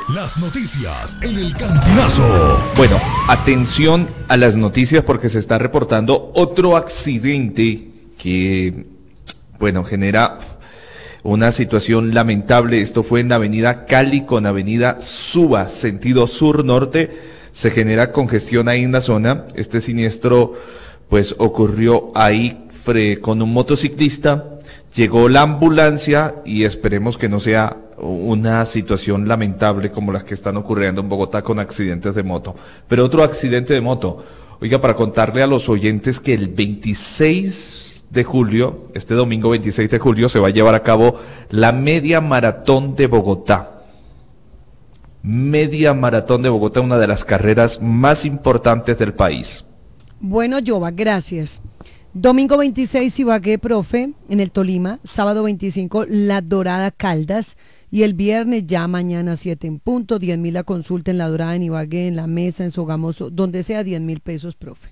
Las noticias en el Cantinazo. Bueno, atención a las noticias porque se está reportando otro accidente que, bueno, genera una situación lamentable. Esto fue en la avenida Cali con avenida Suba, sentido sur-norte. Se genera congestión ahí en la zona. Este siniestro, pues, ocurrió ahí con un motociclista. Llegó la ambulancia y esperemos que no sea una situación lamentable como las que están ocurriendo en Bogotá con accidentes de moto. Pero otro accidente de moto. Oiga, para contarle a los oyentes que el 26 de julio, este domingo 26 de julio, se va a llevar a cabo la Media Maratón de Bogotá. Media Maratón de Bogotá, una de las carreras más importantes del país. Bueno, Jova, gracias. Domingo 26 Ibagué, profe, en el Tolima. Sábado 25 La Dorada, Caldas. Y el viernes ya mañana 7 en punto, 10.000 la consulta en La Dorada, en Ibagué, en La Mesa, en Sogamoso, donde sea, 10.000 pesos, profe.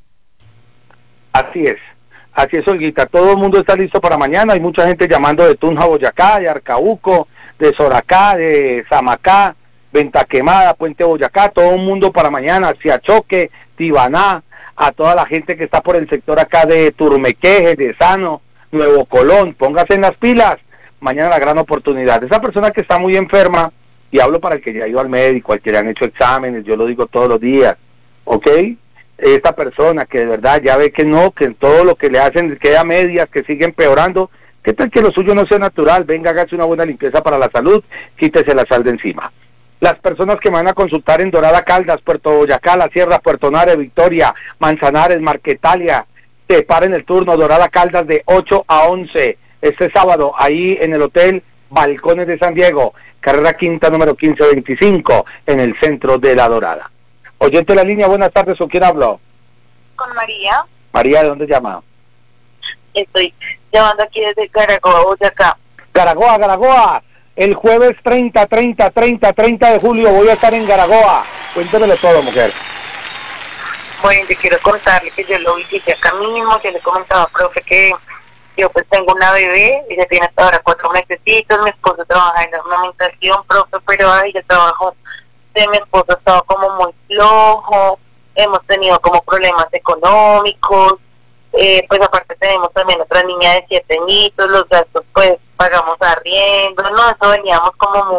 Así es, Olguita. Todo el mundo está listo para mañana. Hay mucha gente llamando de Tunja, Boyacá, de Arcauco, de Soracá, de Samacá, Venta Quemada, Puente Boyacá. Todo el mundo para mañana, hacia Choque, Tibaná, a toda la gente que está por el sector acá de Turmequeje, de Sano, Nuevo Colón. Póngase en las pilas. Mañana la gran oportunidad. Esa persona que está muy enferma, y hablo para el que ya ha ido al médico, al que le han hecho exámenes, yo lo digo todos los días, ¿ok? Esta persona que de verdad ya ve que no, que en todo lo que le hacen queda medias, que sigue empeorando, ¿qué tal que lo suyo no sea natural? Venga, hágase una buena limpieza para la salud, quítese la sal de encima. Las personas que van a consultar en Dorada, Caldas, Puerto Boyacá, La Sierra, Puerto Nare, Victoria, Manzanares, Marquetalia, se paren el turno, Dorada, Caldas, de 8 a 11, este sábado, ahí en el Hotel Balcones de San Diego, carrera quinta número 1525, en el centro de La Dorada. Oyente de la línea, buenas tardes, ¿con quién hablo? Con María. María, ¿de dónde llama? Estoy llamando aquí desde Caragoa, Boyacá. Garagoa. El jueves 30 de julio voy a estar en Garagoa. Cuéntemelo todo, mujer. Bueno, yo quiero contarle que yo lo visité acá mismo, yo le comentaba, profe, que yo pues tengo una bebé, ella tiene hasta ahora 4 mesecitos, mi esposo trabaja en la ornamentación, profe, pero ahí el trabajo de mi esposo ha estado como muy flojo, hemos tenido como problemas económicos, pues aparte tenemos también otra niña de 7 añitos, los gastos pues pagamos arriendo, no, eso veníamos como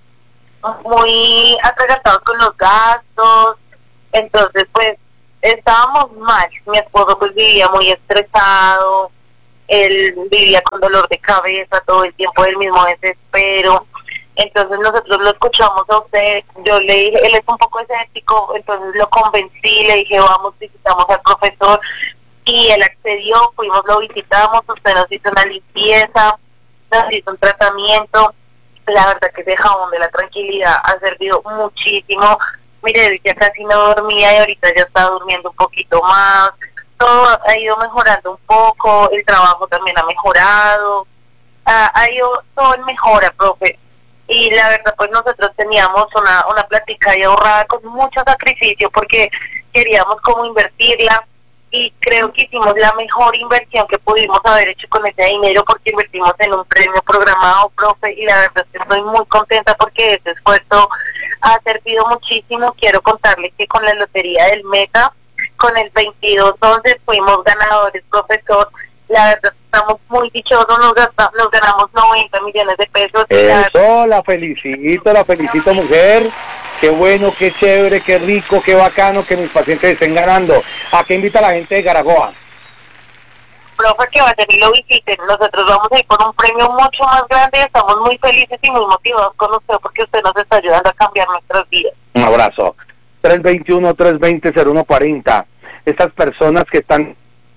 muy atragantados con los gastos, entonces pues estábamos mal, mi esposo pues vivía muy estresado, él vivía con dolor de cabeza todo el tiempo, del mismo desespero. Entonces nosotros lo escuchamos a usted, yo le dije, él es un poco escéptico, entonces lo convencí, le dije, vamos, visitamos al profesor, y él accedió, fuimos, lo visitamos, usted nos hizo una limpieza, nos hizo un tratamiento, la verdad que ese jabón de la tranquilidad ha servido muchísimo. Mire, ya casi no dormía y ahorita ya está durmiendo un poquito más, todo ha ido mejorando un poco, el trabajo también ha mejorado, ha ido todo en mejora, profe. Y la verdad, pues nosotros teníamos una plática ahí ahorrada con mucho sacrificio porque queríamos como invertirla y creo que hicimos la mejor inversión que pudimos haber hecho con ese dinero porque invertimos en un premio programado, profe, y la verdad es que estoy muy contenta porque ese esfuerzo ha servido muchísimo. Quiero contarles que con la lotería del Meta, con el 22-11 fuimos ganadores, profesor. La verdad estamos muy dichosos, nos ganamos 90 millones de pesos. Eso, la felicito, mujer. Qué bueno, qué chévere, qué rico, qué bacano que mis pacientes estén ganando. ¿A qué invita a la gente de Garagoa? Profe, que vayan y lo visiten. Nosotros vamos a ir por un premio mucho más grande. Estamos muy felices y muy motivados con usted porque usted nos está ayudando a cambiar nuestras vidas. Un abrazo. 321-320-0140. Estas personas que están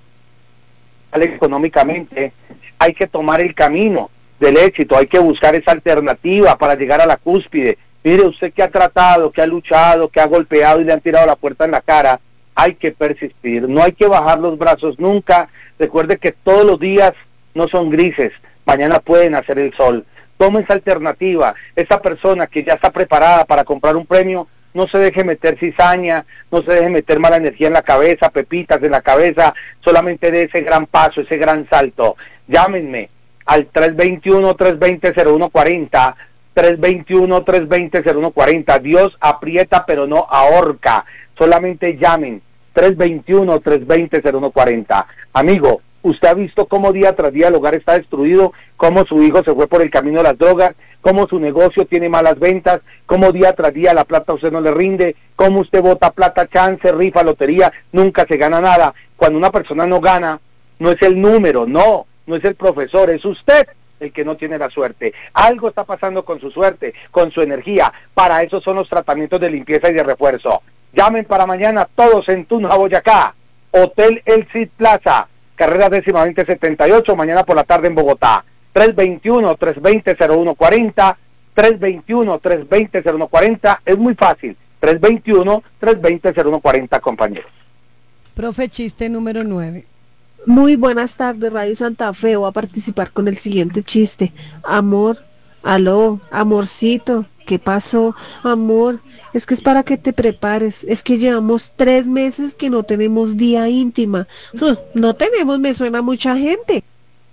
económicamente, hay que tomar el camino del éxito, hay que buscar esa alternativa para llegar a la cúspide. Mire, usted que ha tratado, que ha luchado, que ha golpeado y le han tirado la puerta en la cara, hay que persistir, no hay que bajar los brazos nunca. Recuerde que todos los días no son grises, mañana pueden hacer el sol. Tome esa alternativa. Esa persona que ya está preparada para comprar un premio, no se deje meter cizaña, no se deje meter mala energía en la cabeza, pepitas en la cabeza, solamente de ese gran paso, ese gran salto. Llámenme al 321-320-0140, 321-320-0140. Dios aprieta pero no ahorca. Solamente llamen 321-320-0140. Amigo, usted ha visto cómo día tras día el hogar está destruido, cómo su hijo se fue por el camino de las drogas, cómo su negocio tiene malas ventas, cómo día tras día la plata a usted no le rinde, cómo usted bota plata, chance, rifa, lotería, nunca se gana nada. Cuando una persona no gana, no es el número, no es el profesor, es usted el que no tiene la suerte. Algo está pasando con su suerte, con su energía. Para eso son los tratamientos de limpieza y de refuerzo. Llamen para mañana todos en Tunja, Boyacá. Hotel El Cid Plaza, carrera 10-2078, mañana por la tarde en Bogotá. 321-320-0140, 321-320-0140, es muy fácil. 321-320-0140, compañeros. Profe, chiste número 9. Muy buenas tardes, Radio Santa Fe. Voy a participar con el siguiente chiste. Amor, aló, amorcito, ¿qué pasó? Amor, es que es para que te prepares. Es que llevamos 3 meses que no tenemos día íntima. No tenemos, me suena mucha gente.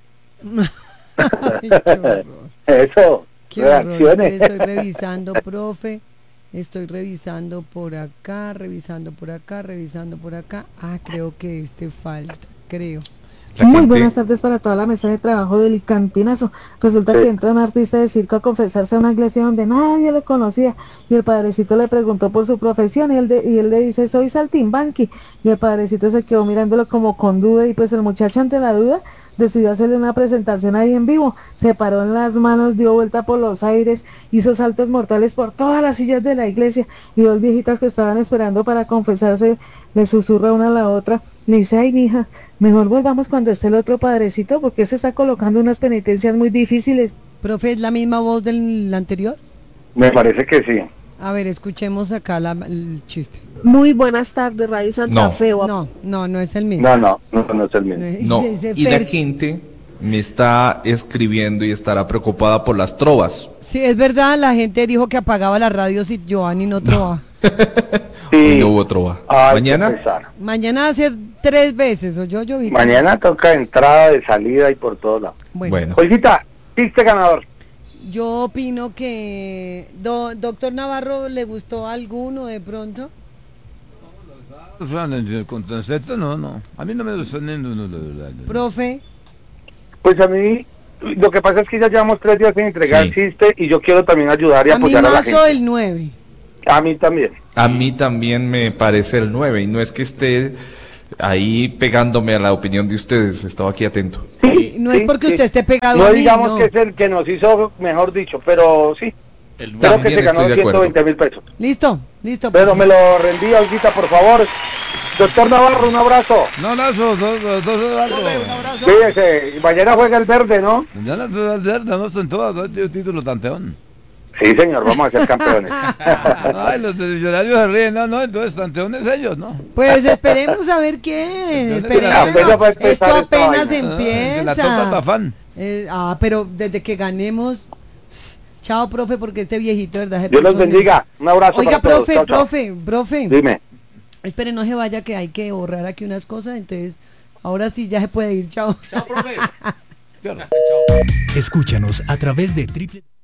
Ay, qué horror. Eso, Qué horror. reacciones. Estoy revisando, profe. Estoy revisando por acá, revisando por acá, revisando por acá. Ah, creo que falta, creo. La Muy gente- buenas tardes para toda la mesa de trabajo del Cantinazo. Resulta que entra un artista de circo a confesarse a una iglesia donde nadie lo conocía y el padrecito le preguntó por su profesión y él le dice soy saltimbanqui y el padrecito se quedó mirándolo como con duda y pues el muchacho ante la duda decidió hacerle una presentación ahí en vivo, se paró en las manos, dio vuelta por los aires, hizo saltos mortales por todas las sillas de la iglesia y 2 viejitas que estaban esperando para confesarse le susurra una a la otra, le dice, ay mija, mejor volvamos cuando esté el otro padrecito porque se está colocando unas penitencias muy difíciles. Profe, ¿es la misma voz del anterior? Me parece que sí. A ver, escuchemos acá el chiste. Muy buenas tardes, Radio Santa No. Fe. No es el mismo. No es el mismo. No, Ese y la Fer- gente me está escribiendo y estará preocupada por las trovas. Sí, es verdad, la gente dijo que apagaba la radio si Giovanni no trova. Hoy no hubo trova. Ay, Mañana, qué pesar. Mañana hace 3 veces, o yo vi. Mañana toca entrada, de salida y por todos lados. bueno. Olguita, chiste ganador. Yo opino que doctor Navarro, ¿le gustó alguno de pronto? El concepto no. A mí no me gusta ninguno. Profe, Pues a mí, lo que pasa es que ya llevamos 3 días sin entregar Sí. chiste y yo quiero también ayudar y a mí apoyar a la mazo gente. el 9. A mí también. A mí también me parece el 9 y no es que esté ahí pegándome a la opinión de ustedes, estaba aquí atento. Sí, No es porque usted esté pegado No a mí, digamos no. que es el que nos hizo, mejor dicho, pero sí. Creo que También se ganó estoy de acuerdo. 120.000 pesos. Listo. Pero me lo rendía, Olguita, por favor. Doctor Navarro, un abrazo. No, dos. Fíjese, mañana juega el verde, ¿no? Ya no son todas, título tanteón. Sí, señor, vamos a ser campeones. Ay, los de Millonarios se ríen, no, entonces tanteones ellos, ¿no? Pues esperemos a ver qué. Apenas va a empezar Esto esta apenas vaina. De la torta empieza. Tafán. Pero desde que ganemos. Chao, profe, porque este viejito, ¿verdad? se Dios los puso en bendiga. eso. Un abrazo Oiga, para todos. profe, Chao, chao. profe. Dime. Espere, no se vaya, que hay que borrar aquí unas cosas. Entonces, ahora sí ya se puede ir. Chao. Escúchanos a través de